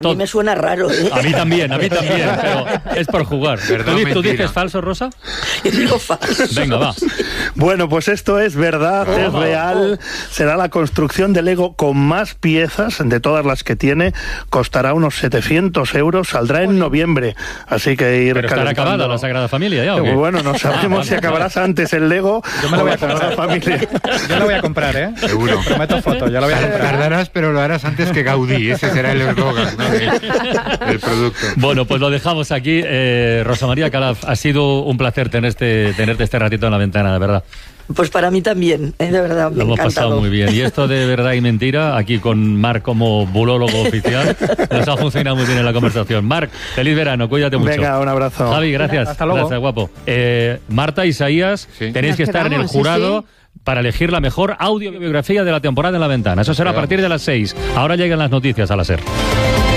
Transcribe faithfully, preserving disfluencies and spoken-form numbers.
A mí me suena raro, ¿eh? A mí también, a mí también, pero es por jugar. ¿Verdad, ¿Tú, ¿Tú mentira? dices falso, Rosa? Yo digo falso. Venga, va. Bueno, pues esto es verdad, Oh, es real. oh. Será la construcción de Lego con más piezas de todas las que tiene. Costará unos setecientos euros, saldrá en noviembre. Así que ir Pero estará calentando. acabada la Sagrada Familia ya, ¿o qué? Bueno, no sabemos si acabarás antes el Lego Yo me lo o voy la a comprar. Sagrada Familia. Yo la voy a comprar, ¿eh? Seguro. Prometo foto, yo la voy a comprar. Tardarás, pero lo harás antes que Gaudí. Ese será el eslogan, ¿no? del, del producto. Bueno, pues lo dejamos aquí. Eh, Rosa María Calaf, ha sido un placer tenerte, tenerte este ratito en la ventana, de verdad. Pues para mí también, ¿eh? De verdad, me Lo ha hemos encantado. pasado muy bien. Y esto de verdad y mentira, aquí con Marc como bulólogo oficial, nos ha funcionado muy bien en la conversación. Marc, feliz verano, cuídate mucho. Venga, un abrazo. Javi, gracias. Hasta luego. Gracias, guapo. Eh, Marta, Isaías, Sí. tenéis Nos que estar en el quedamos, sí, jurado sí. para elegir la mejor audiobiografía de la temporada en La Ventana. Eso será a partir de las seis. Ahora llegan las noticias a la SER.